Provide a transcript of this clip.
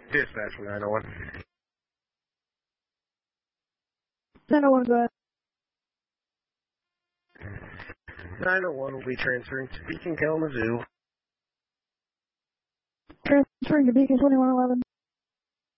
Dispatch from 901. 901, go ahead. 901 will be transferring to Beacon Kalamazoo. Transferring to Beacon 2111.